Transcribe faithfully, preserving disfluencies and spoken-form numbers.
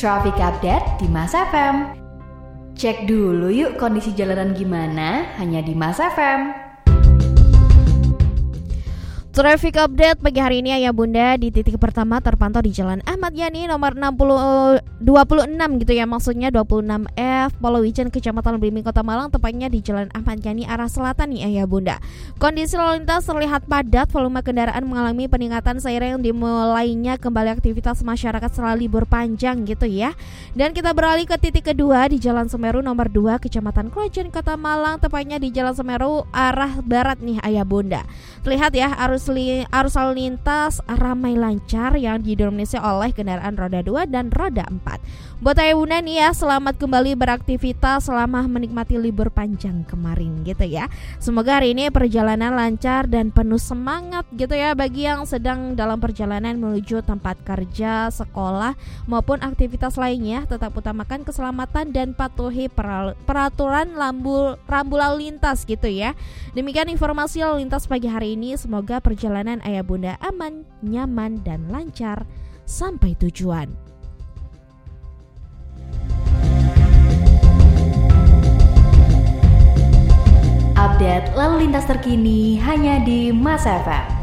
Traffic Update di Mas F M. Cek dulu yuk kondisi jalanan gimana, hanya di Mas F M. Traffic update pagi hari ini Ayah Bunda. Di titik pertama terpantau di Jalan Ahmad Yani nomor enam puluh, dua puluh enam gitu ya, maksudnya dua puluh enam F Polowijen Kecamatan Blimbing Kota Malang, tepatnya di Jalan Ahmad Yani arah selatan nih Ayah Bunda. Kondisi lalu lintas terlihat padat, volume kendaraan mengalami peningkatan seiring dimulainya kembali aktivitas masyarakat setelah libur panjang gitu ya. Dan kita beralih ke titik kedua di Jalan Semeru nomor dua Kecamatan Klojen Kota Malang, tepatnya di Jalan Semeru arah barat nih Ayah Bunda. Terlihat ya arus li, arus lalu lintas ramai lancar yang didominasi oleh kendaraan roda dua dan roda empat. Buat Ayah Bunda nih ya, selamat kembali beraktivitas selama menikmati libur panjang kemarin gitu ya. Semoga hari ini perjalanan lancar dan penuh semangat gitu ya bagi yang sedang dalam perjalanan menuju tempat kerja, sekolah maupun aktivitas lainnya. Tetap utamakan keselamatan dan patuhi peraturan rambu, rambu lalu lintas gitu ya. Demikian informasi lalu lintas pagi hari ini. Semoga perjalanan Ayah Bunda aman, nyaman, dan lancar sampai tujuan. Update lalu lintas terkini hanya di Mas F M.